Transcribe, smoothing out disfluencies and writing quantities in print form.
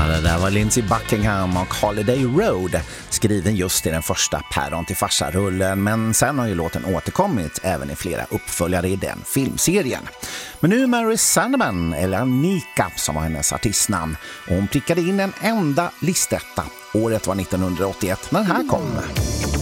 Det där var Lindsey Buckingham och Holiday Road, skriven just i den första Päron till farsa-rullen, men sen har ju låten återkommit även i flera uppföljare i den filmserien. Men nu Mary Sandman, eller Anika som var hennes artistnamn, och hon prickade in en enda listetta. Året var 1981 när den här kom.